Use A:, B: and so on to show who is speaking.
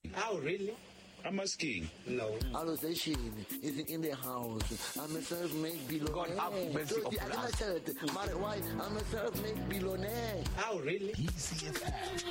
A: Oh, really?
B: I'm asking.
A: No.
C: Allosation is in the house. I'm a self-made billionaire.
A: God have mercy upon us.
C: My wife, I'm a self-made billionaire.
A: Oh, really?
D: PCFM.